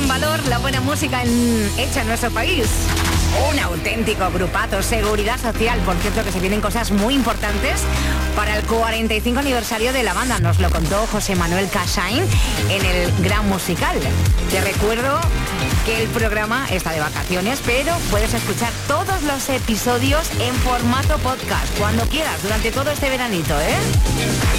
en valor la buena música hecha en nuestro país. Un auténtico grupazo, Seguridad Social. Por cierto, que se vienen cosas muy importantes para el 45 aniversario de la banda. Nos lo contó José Manuel Casain en el Gran Musical. Te recuerdo que el programa está de vacaciones, pero puedes escuchar todos los episodios en formato podcast, cuando quieras, durante todo este veranito, ¿eh?